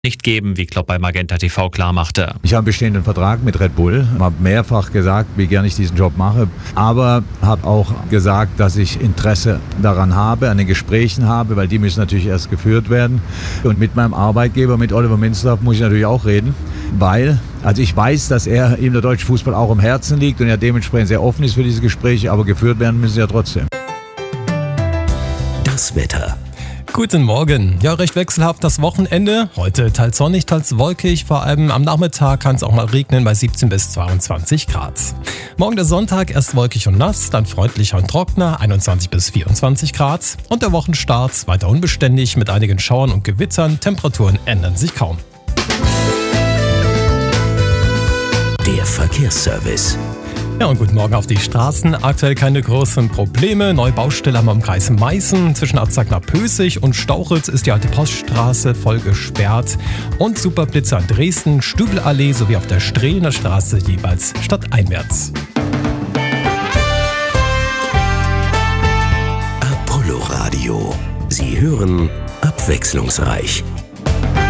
nicht geben, wie Klopp bei Magenta TV klarmachte. Ich habe einen bestehenden Vertrag mit Red Bull, habe mehrfach gesagt, wie gerne ich diesen Job mache, aber habe auch gesagt, dass ich Interesse daran habe, an den Gesprächen habe, weil die müssen natürlich erst geführt werden. Und mit meinem Arbeitgeber, mit Oliver Minzlaff, muss ich natürlich auch reden, weil ich weiß, dass ihm der deutsche Fußball auch am Herzen liegt und er dementsprechend sehr offen ist für diese Gespräche, aber geführt werden müssen sie ja trotzdem. Das Wetter. Guten Morgen. Ja, recht wechselhaft das Wochenende. Heute teils sonnig, teils wolkig. Vor allem am Nachmittag kann es auch mal regnen bei 17 bis 22 Grad. Morgen der Sonntag erst wolkig und nass, dann freundlicher und trockener, 21 bis 24 Grad. Und der Wochenstart weiter unbeständig mit einigen Schauern und Gewittern. Temperaturen ändern sich kaum. Der Verkehrsservice. Ja, und guten Morgen auf die Straßen. Aktuell keine großen Probleme. Neue Baustelle haben wir im Kreis Meißen. Zwischen Atzagner-Pößig und Stauchitz ist die alte Poststraße voll gesperrt. Und Superblitzer in Dresden, Stübelallee sowie auf der Strehlener Straße jeweils stadteinwärts. Apollo Radio. Sie hören abwechslungsreich.